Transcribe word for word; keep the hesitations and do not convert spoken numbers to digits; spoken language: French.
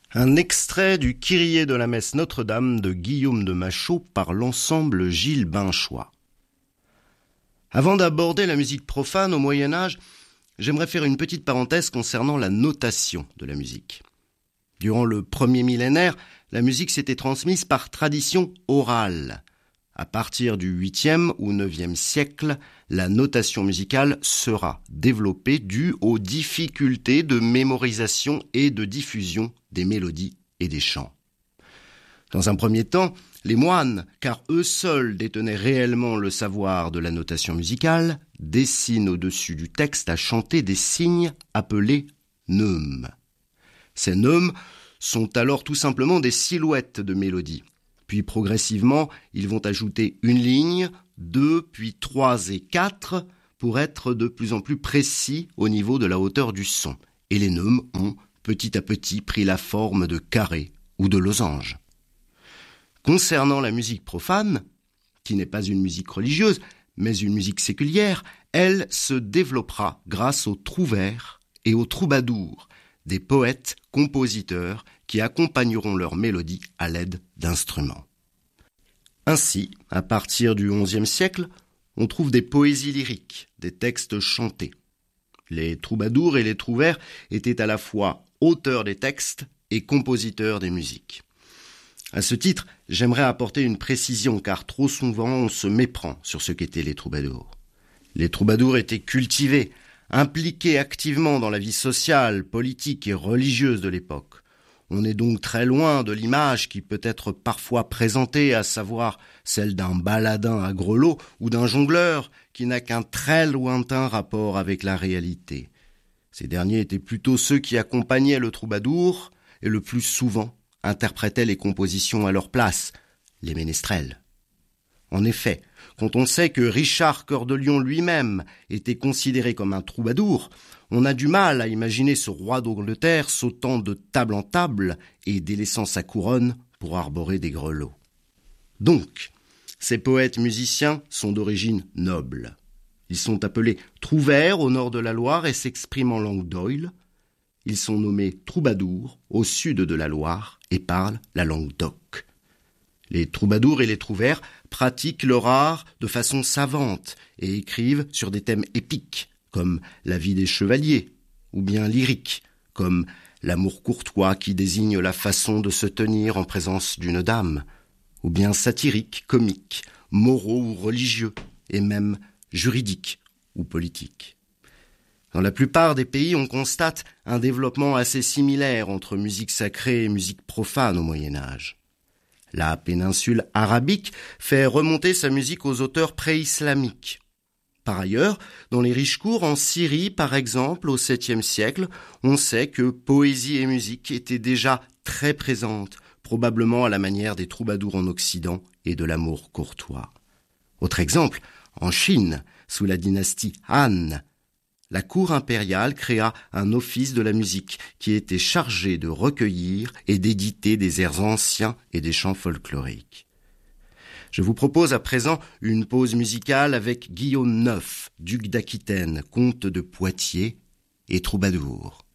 Un extrait du Kyrie de la messe Notre-Dame de Guillaume de Machaut par l'ensemble Gilles Binchois. Avant d'aborder la musique profane au Moyen-Âge, j'aimerais faire une petite parenthèse concernant la notation de la musique. Durant le premier millénaire, la musique s'était transmise par tradition orale. À partir du huitième ou neuvième siècle, la notation musicale sera développée due aux difficultés de mémorisation et de diffusion des mélodies et des chants. Dans un premier temps, les moines, car eux seuls détenaient réellement le savoir de la notation musicale, dessinent au-dessus du texte à chanter des signes appelés neumes. Ces neumes sont alors tout simplement des silhouettes de mélodies. Puis progressivement, ils vont ajouter une ligne, deux, puis trois et quatre pour être de plus en plus précis au niveau de la hauteur du son. Et les neumes ont petit à petit pris la forme de carrés ou de losanges. Concernant la musique profane, qui n'est pas une musique religieuse, mais une musique séculière, elle se développera grâce aux trouvères et aux troubadours, des poètes, compositeurs qui accompagneront leurs mélodies à l'aide d'instruments. Ainsi, à partir du onzième siècle, on trouve des poésies lyriques, des textes chantés. Les troubadours et les trouvères étaient à la fois auteurs des textes et compositeurs des musiques. À ce titre, j'aimerais apporter une précision car trop souvent on se méprend sur ce qu'étaient les troubadours. Les troubadours étaient cultivés, impliqués activement dans la vie sociale, politique et religieuse de l'époque. On est donc très loin de l'image qui peut être parfois présentée, à savoir celle d'un baladin à grelots ou d'un jongleur qui n'a qu'un très lointain rapport avec la réalité. Ces derniers étaient plutôt ceux qui accompagnaient le troubadour et le plus souvent interprétaient les compositions à leur place, les ménestrels. En effet, quand on sait que Richard Cœur de Lion lui-même était considéré comme un troubadour, on a du mal à imaginer ce roi d'Angleterre sautant de table en table et délaissant sa couronne pour arborer des grelots. Donc, ces poètes musiciens sont d'origine noble. Ils sont appelés trouvères au nord de la Loire et s'expriment en langue d'oïl. Ils sont nommés troubadours au sud de la Loire et parlent la langue d'oc. Les troubadours et les trouvères pratiquent leur art de façon savante et écrivent sur des thèmes épiques, comme la vie des chevaliers, ou bien lyriques, comme l'amour courtois qui désigne la façon de se tenir en présence d'une dame, ou bien satiriques, comiques, moraux ou religieux, et même juridiques ou politiques. Dans la plupart des pays, on constate un développement assez similaire entre musique sacrée et musique profane au Moyen-Âge. La péninsule arabique fait remonter sa musique aux auteurs pré-islamiques. Par ailleurs, dans les riches cours en Syrie, par exemple, au septième siècle, on sait que poésie et musique étaient déjà très présentes, probablement à la manière des troubadours en Occident et de l'amour courtois. Autre exemple, en Chine, sous la dynastie Han, la cour impériale créa un office de la musique qui était chargé de recueillir et d'éditer des airs anciens et des chants folkloriques. Je vous propose à présent une pause musicale avec Guillaume neuf, duc d'Aquitaine, comte de Poitiers et troubadour.